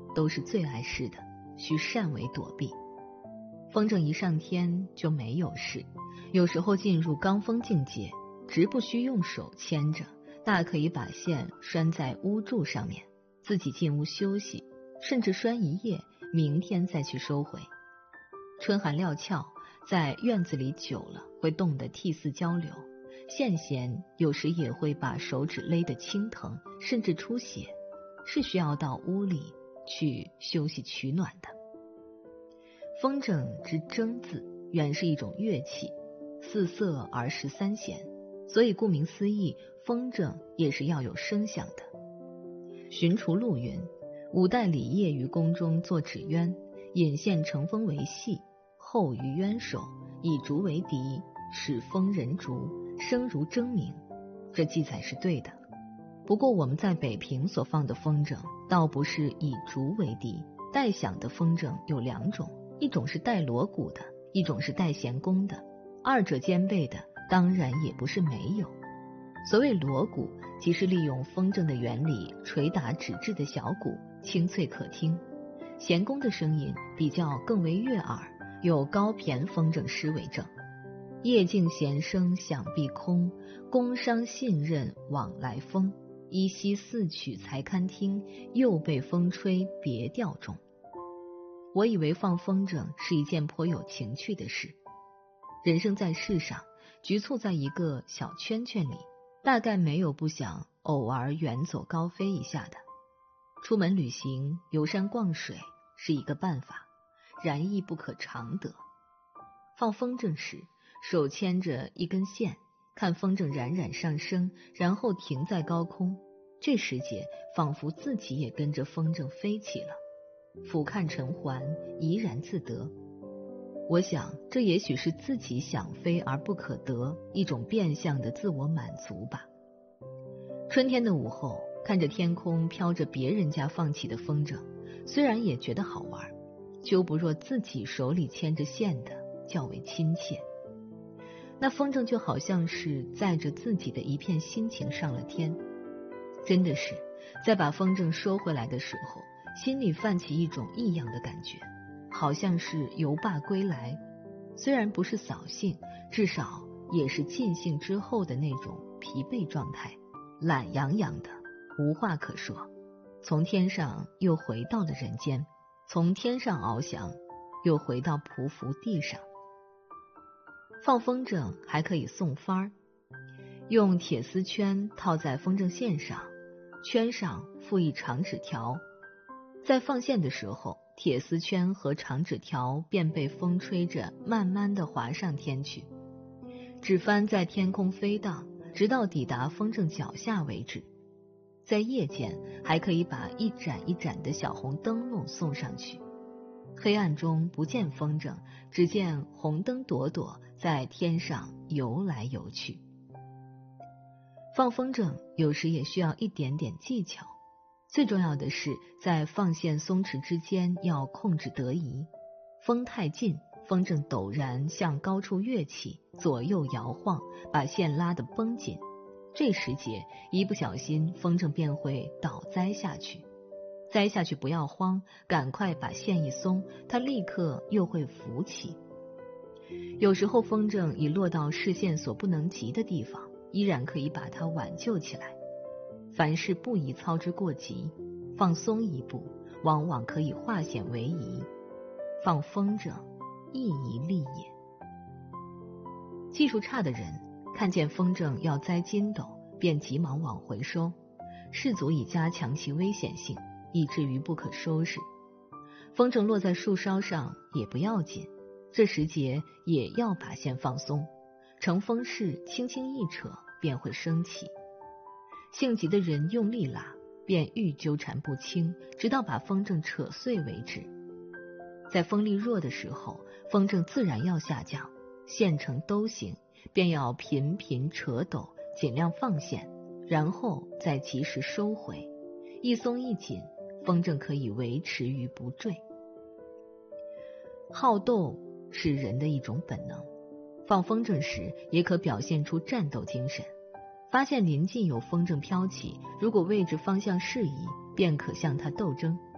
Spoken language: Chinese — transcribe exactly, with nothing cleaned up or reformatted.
都是最碍事的，需善为躲避。风筝一上天就没有事，有时候进入罡风境界，直不需用手牵着，大可以把线拴在屋柱上面，自己进屋休息，甚至拴一夜，明天再去收回。春寒料峭，在院子里久了会冻得涕泗交流，线弦有时也会把手指勒得青疼，甚至出血，是需要到屋里去休息取暖的。风筝之筝字原是一种乐器，四色而十三弦，所以顾名思义，风筝也是要有声响的。荀除录云，五代李业于宫中作纸鸢，引线乘风为戏，后于鸢首，以竹为笛，使风人竹，声如筝鸣。这记载是对的。不过我们在北平所放的风筝倒不是以竹为笛，带响的风筝有两种，一种是带锣鼓的，一种是带弦弓的，二者兼备的当然也不是没有。所谓锣鼓，即是利用风筝的原理捶打纸质的小鼓，清脆可听。弦弓的声音比较更为悦耳，有高骈风筝诗为证：夜静弦声响碧空，宫商信任往来风，依稀四曲才堪听，又被风吹别调中。我以为放风筝是一件颇有情趣的事。人生在世上，局促在一个小圈圈里，大概没有不想偶尔远走高飞一下的。出门旅行、游山逛水是一个办法，然亦不可常得。放风筝时，手牵着一根线，看风筝冉冉上升，然后停在高空，这时节仿佛自己也跟着风筝飞起了，俯瞰尘寰，怡然自得。我想这也许是自己想飞而不可得，一种变相的自我满足吧。春天的午后，看着天空飘着别人家放起的风筝，虽然也觉得好玩，就不若自己手里牵着线的较为亲切。那风筝就好像是载着自己的一片心情上了天。真的是在把风筝收回来的时候，心里泛起一种异样的感觉，好像是游罢归来，虽然不是扫兴，至少也是尽兴之后的那种疲惫状态，懒洋洋的，无话可说。从天上又回到了人间，从天上翱翔，又回到匍匐地上。放风筝还可以送幡儿，用铁丝圈套在风筝线上，圈上附一长纸条，在放线的时候，铁丝圈和长纸条便被风吹着慢慢地滑上天去。纸帆在天空飞荡，直到抵达风筝脚下为止。在夜间还可以把一盏一盏的小红灯笼送上去，黑暗中不见风筝，只见红灯朵朵在天上游来游去。放风筝有时也需要一点点技巧，最重要的是在放线松弛之间要控制得宜。风太近，风筝陡然向高处跃起，左右摇晃，把线拉得绷紧，这时节一不小心风筝便会倒栽下去。栽下去不要慌，赶快把线一松，它立刻又会浮起。有时候风筝已落到视线所不能及的地方，依然可以把它挽救起来。凡事不宜操之过急，放松一步，往往可以化险为夷。放风筝亦一利也。技术差的人看见风筝要栽筋斗，便急忙往回收，是足以加强其危险性，以至于不可收拾。风筝落在树梢上也不要紧，这时节也要把线放松，乘风势轻轻一扯便会升起。性急的人用力拉，便愈纠缠不清，直到把风筝扯碎为止。在风力弱的时候，风筝自然要下降，线成兜形，便要频频扯抖，尽量放线，然后再及时收回。一松一紧，风筝可以维持于不坠。好斗是人的一种本能，放风筝时也可表现出战斗精神。发现临近有风筝飘起，如果位置方向适宜，便可向它斗争。